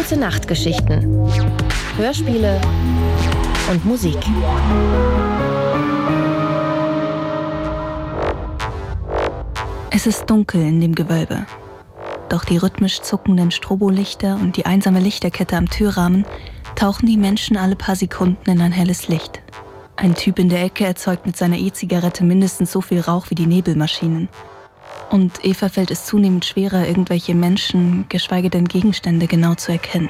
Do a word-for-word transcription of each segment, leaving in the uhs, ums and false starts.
Gute Nachtgeschichten, Hörspiele und Musik. Es ist dunkel in dem Gewölbe. Doch die rhythmisch zuckenden Strobolichter und die einsame Lichterkette am Türrahmen tauchen die Menschen alle paar Sekunden in ein helles Licht. Ein Typ in der Ecke erzeugt mit seiner E-Zigarette mindestens so viel Rauch wie die Nebelmaschinen. Und Eva fällt es zunehmend schwerer, irgendwelche Menschen, geschweige denn Gegenstände genau zu erkennen.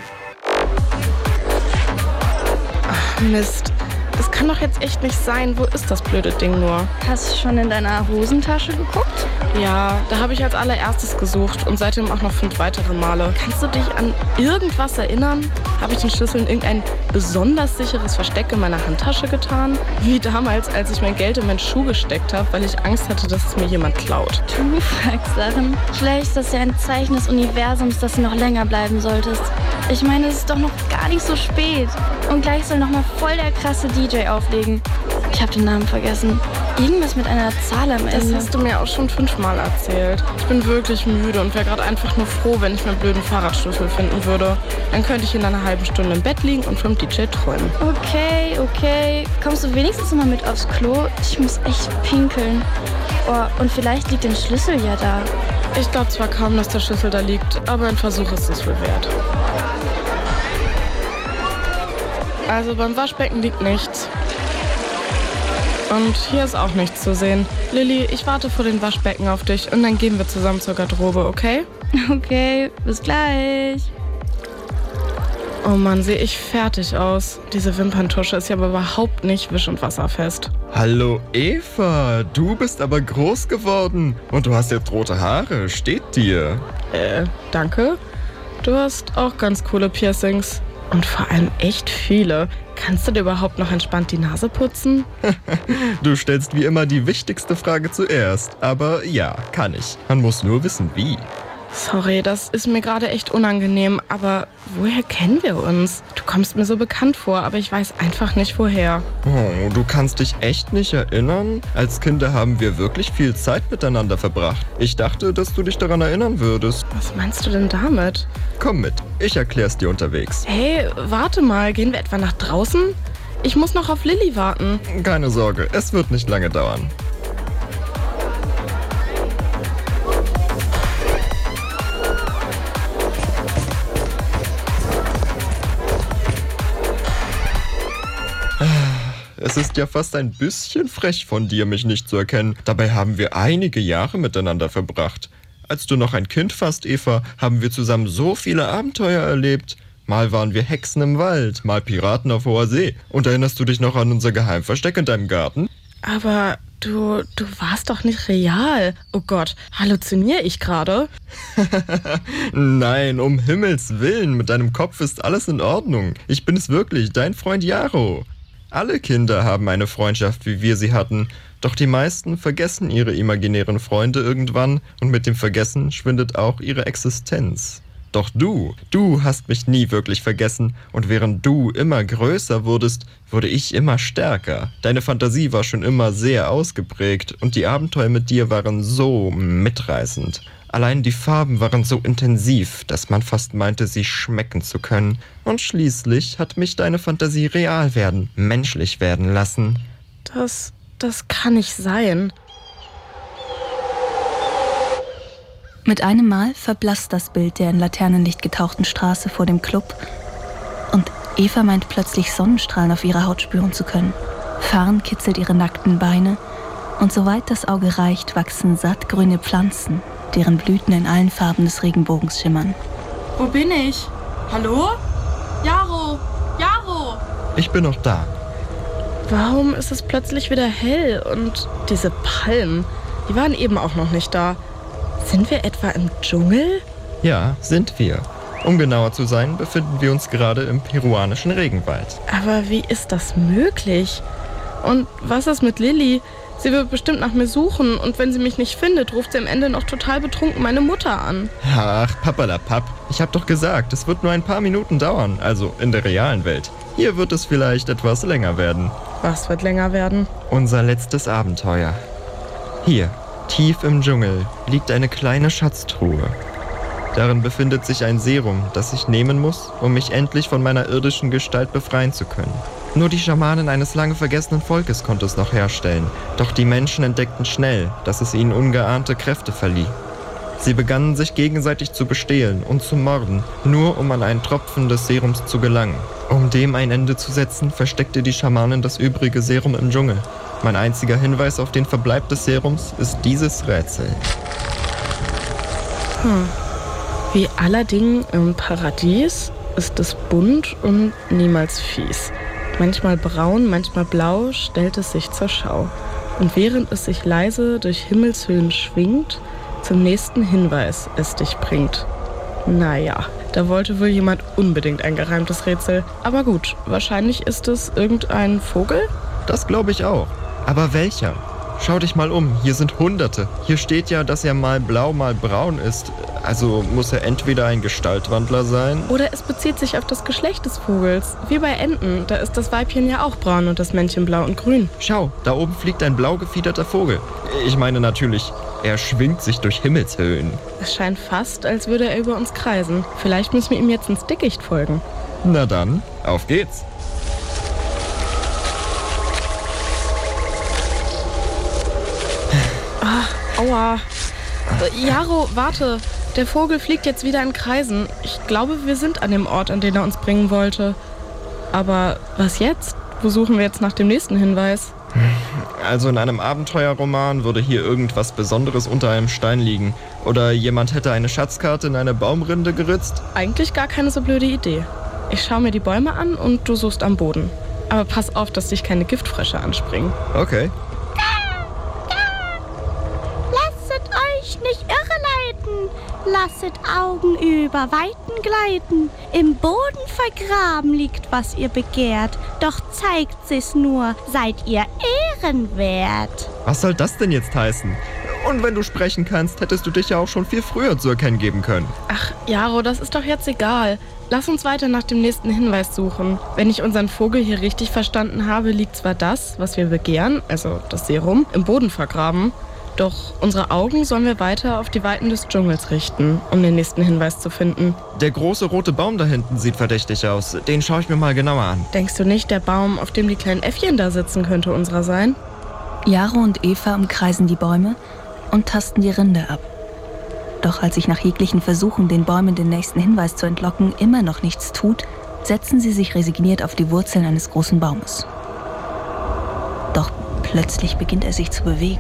Ach, Mist. Das kann doch jetzt echt nicht sein. Wo ist das blöde Ding nur? Hast du schon in deiner Hosentasche geguckt? Ja, da habe ich als allererstes gesucht und seitdem auch noch fünf weitere Male. Kannst du dich an irgendwas erinnern? Habe ich den Schlüssel in irgendein besonders sicheres Versteck in meiner Handtasche getan? Wie damals, als ich mein Geld in meinen Schuh gesteckt habe, weil ich Angst hatte, dass es mir jemand klaut. Du fragst Sachen. Vielleicht ist das ja ein Zeichen des Universums, dass du noch länger bleiben solltest. Ich meine, es ist doch noch gar nicht so spät. Und gleich soll noch mal voll der krasse D J auflegen. Ich habe den Namen vergessen. Irgendwas mit einer Zahl am Ende. Das hast du mir auch schon fünfmal erzählt. Ich bin wirklich müde und wäre gerade einfach nur froh, wenn ich meinen blöden Fahrradschlüssel finden würde. Dann könnte ich in einer halben Stunde im Bett liegen und vom D J träumen. Okay, okay. Kommst du wenigstens mal mit aufs Klo? Ich muss echt pinkeln. Oh, und vielleicht liegt der Schlüssel ja da. Ich glaube zwar kaum, dass der Schlüssel da liegt, aber ein Versuch ist es wohl wert. Also beim Waschbecken liegt nichts. Und hier ist auch nichts zu sehen. Lilly, ich warte vor dem Waschbecken auf dich und dann gehen wir zusammen zur Garderobe, okay? Okay, bis gleich. Oh Mann, sehe ich fertig aus. Diese Wimperntusche ist ja aber überhaupt nicht wisch- und wasserfest. Hallo Eva, du bist aber groß geworden. Und du hast jetzt rote Haare, steht dir. Äh, danke. Du hast auch ganz coole Piercings. Und vor allem echt viele. Kannst du dir überhaupt noch entspannt die Nase putzen? Du stellst wie immer die wichtigste Frage zuerst. Aber ja, kann ich. Man muss nur wissen, wie. Sorry, das ist mir gerade echt unangenehm. Aber woher kennen wir uns? Du kommst mir so bekannt vor, aber ich weiß einfach nicht, woher. Oh, du kannst dich echt nicht erinnern? Als Kinder haben wir wirklich viel Zeit miteinander verbracht. Ich dachte, dass du dich daran erinnern würdest. Was meinst du denn damit? Komm mit, ich erklär's dir unterwegs. Hey, warte mal, gehen wir etwa nach draußen? Ich muss noch auf Lilly warten. Keine Sorge, es wird nicht lange dauern. Es ist ja fast ein bisschen frech von dir, mich nicht zu erkennen. Dabei haben wir einige Jahre miteinander verbracht. Als du noch ein Kind warst, Eva, haben wir zusammen so viele Abenteuer erlebt. Mal waren wir Hexen im Wald, mal Piraten auf hoher See. Und erinnerst du dich noch an unser Geheimversteck in deinem Garten? Aber du, du warst doch nicht real. Oh Gott, halluziniere ich gerade? Nein, um Himmels Willen, mit deinem Kopf ist alles in Ordnung. Ich bin es wirklich, dein Freund Jaro. Alle Kinder haben eine Freundschaft, wie wir sie hatten. Doch die meisten vergessen ihre imaginären Freunde irgendwann und mit dem Vergessen schwindet auch ihre Existenz. Doch du, du hast mich nie wirklich vergessen und während du immer größer wurdest, wurde ich immer stärker. Deine Fantasie war schon immer sehr ausgeprägt und die Abenteuer mit dir waren so mitreißend. Allein die Farben waren so intensiv, dass man fast meinte, sie schmecken zu können. Und schließlich hat mich deine Fantasie real werden, menschlich werden lassen. Das, das kann nicht sein. Mit einem Mal verblasst das Bild der in Laternenlicht getauchten Straße vor dem Club und Eva meint plötzlich Sonnenstrahlen auf ihrer Haut spüren zu können. Farn kitzelt ihre nackten Beine und soweit das Auge reicht, wachsen sattgrüne Pflanzen, deren Blüten in allen Farben des Regenbogens schimmern. Wo bin ich? Hallo? Jaro! Jaro! Ich bin noch da. Warum ist es plötzlich wieder hell? Und diese Palmen, die waren eben auch noch nicht da. Sind wir etwa im Dschungel? Ja, sind wir. Um genauer zu sein, befinden wir uns gerade im peruanischen Regenwald. Aber wie ist das möglich? Und was ist mit Lilly? Sie wird bestimmt nach mir suchen und wenn sie mich nicht findet, ruft sie am Ende noch total betrunken meine Mutter an. Ach, papperlapapp. Ich hab doch gesagt, es wird nur ein paar Minuten dauern, also in der realen Welt. Hier wird es vielleicht etwas länger werden. Was wird länger werden? Unser letztes Abenteuer. Hier, tief im Dschungel, liegt eine kleine Schatztruhe. Darin befindet sich ein Serum, das ich nehmen muss, um mich endlich von meiner irdischen Gestalt befreien zu können. Nur die Schamanen eines lange vergessenen Volkes konnte es noch herstellen. Doch die Menschen entdeckten schnell, dass es ihnen ungeahnte Kräfte verlieh. Sie begannen sich gegenseitig zu bestehlen und zu morden, nur um an einen Tropfen des Serums zu gelangen. Um dem ein Ende zu setzen, versteckte die Schamanin das übrige Serum im Dschungel. Mein einziger Hinweis auf den Verbleib des Serums ist dieses Rätsel. Hm. Wie aller Dinge im Paradies ist es bunt und niemals fies. Manchmal braun, manchmal blau stellt es sich zur Schau. Und während es sich leise durch Himmelshöhen schwingt, zum nächsten Hinweis es dich bringt. Naja, da wollte wohl jemand unbedingt ein gereimtes Rätsel. Aber gut, wahrscheinlich ist es irgendein Vogel? Das glaube ich auch. Aber welcher? Schau dich mal um, hier sind Hunderte. Hier steht ja, dass er mal blau, mal braun ist. Also muss er entweder ein Gestaltwandler sein? Oder es bezieht sich auf das Geschlecht des Vogels. Wie bei Enten, da ist das Weibchen ja auch braun und das Männchen blau und grün. Schau, da oben fliegt ein blau gefiederter Vogel. Ich meine natürlich, er schwingt sich durch Himmelshöhen. Es scheint fast, als würde er über uns kreisen. Vielleicht müssen wir ihm jetzt ins Dickicht folgen. Na dann, auf geht's. Ah, aua. Jaro, warte. Der Vogel fliegt jetzt wieder in Kreisen. Ich glaube, wir sind an dem Ort, an den er uns bringen wollte. Aber was jetzt? Wo suchen wir jetzt nach dem nächsten Hinweis? Also in einem Abenteuerroman würde hier irgendwas Besonderes unter einem Stein liegen. Oder jemand hätte eine Schatzkarte in eine Baumrinde geritzt. Eigentlich gar keine so blöde Idee. Ich schaue mir die Bäume an und du suchst am Boden. Aber pass auf, dass dich keine Giftfrösche anspringen. Okay. Lasset euch nicht irreleiten. Lasset Augen über Weiten gleiten. Im Boden vergraben liegt, was ihr begehrt. Doch zeigt sich's nur, seid ihr ehrenwert. Was soll das denn jetzt heißen? Und wenn du sprechen kannst, hättest du dich ja auch schon viel früher zu erkennen geben können. Ach, Jaro, das ist doch jetzt egal. Lass uns weiter nach dem nächsten Hinweis suchen. Wenn ich unseren Vogel hier richtig verstanden habe, liegt zwar das, was wir begehren, also das Serum, im Boden vergraben. Doch unsere Augen sollen wir weiter auf die Weiten des Dschungels richten, um den nächsten Hinweis zu finden. Der große rote Baum da hinten sieht verdächtig aus. Den schaue ich mir mal genauer an. Denkst du nicht, der Baum, auf dem die kleinen Äffchen da sitzen, könnte unserer sein? Jaro und Eva umkreisen die Bäume und tasten die Rinde ab. Doch als sich nach jeglichen Versuchen, den Bäumen den nächsten Hinweis zu entlocken, immer noch nichts tut, setzen sie sich resigniert auf die Wurzeln eines großen Baumes. Doch plötzlich beginnt er sich zu bewegen.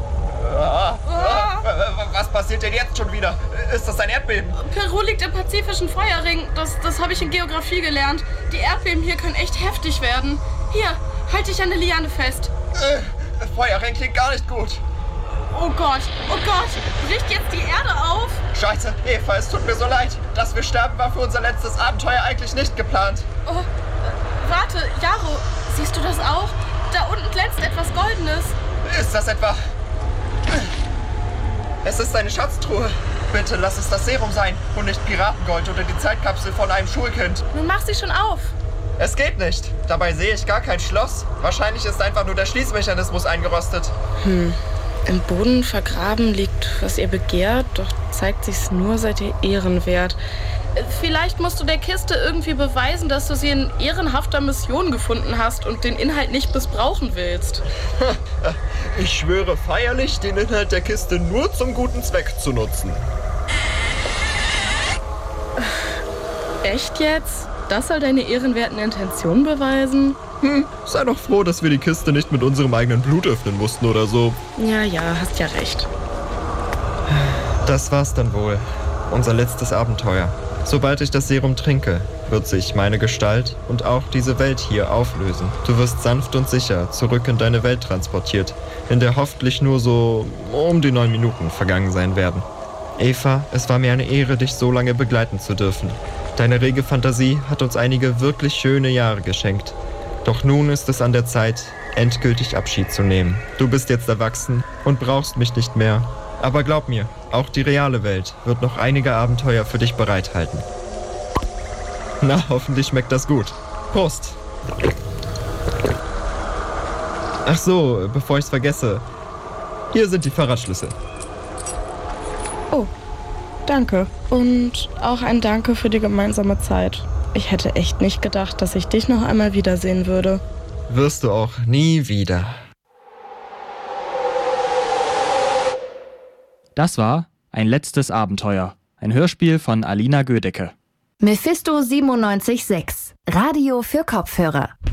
Was passiert denn jetzt schon wieder? Ist das ein Erdbeben? Peru liegt im pazifischen Feuerring. Das, das habe ich in Geografie gelernt. Die Erdbeben hier können echt heftig werden. Hier, halt dich an der Liane fest. Äh, Feuerring klingt gar nicht gut. Oh Gott, oh Gott, bricht jetzt die Erde auf? Scheiße, Eva, es tut mir so leid. Dass wir sterben, war für unser letztes Abenteuer eigentlich nicht geplant. Oh, äh, warte, Jaro, siehst du das auch? Da unten glänzt etwas Goldenes. Ist das etwa... Es ist eine Schatztruhe. Bitte lass es das Serum sein und nicht Piratengold oder die Zeitkapsel von einem Schulkind. Nun mach sie schon auf. Es geht nicht. Dabei sehe ich gar kein Schloss. Wahrscheinlich ist einfach nur der Schließmechanismus eingerostet. Hm. Im Boden vergraben liegt, was ihr begehrt, doch zeigt sich's nur, seid ihr ehrenwert. Vielleicht musst du der Kiste irgendwie beweisen, dass du sie in ehrenhafter Mission gefunden hast und den Inhalt nicht missbrauchen willst. Ich schwöre feierlich, den Inhalt der Kiste nur zum guten Zweck zu nutzen. Echt jetzt? Das soll deine ehrenwerten Intentionen beweisen? Hm, sei doch froh, dass wir die Kiste nicht mit unserem eigenen Blut öffnen mussten oder so. Ja, ja, hast ja recht. Das war's dann wohl. Unser letztes Abenteuer. Sobald ich das Serum trinke, wird sich meine Gestalt und auch diese Welt hier auflösen. Du wirst sanft und sicher zurück in deine Welt transportiert, in der hoffentlich nur so um die neun Minuten vergangen sein werden. Eva, es war mir eine Ehre, dich so lange begleiten zu dürfen. Deine rege Fantasie hat uns einige wirklich schöne Jahre geschenkt. Doch nun ist es an der Zeit, endgültig Abschied zu nehmen. Du bist jetzt erwachsen und brauchst mich nicht mehr. Aber glaub mir, auch die reale Welt wird noch einige Abenteuer für dich bereithalten. Na, hoffentlich schmeckt das gut. Prost! Ach so, bevor ich's vergesse. Hier sind die Fahrradschlüssel. Oh, Danke. Und auch ein Danke für die gemeinsame Zeit. Ich hätte echt nicht gedacht, dass ich dich noch einmal wiedersehen würde. Wirst du auch nie wieder. Das war Ein letztes Abenteuer. Ein Hörspiel von Alina Gödecke. Mephisto siebenundneunzig Komma sechs. Radio für Kopfhörer.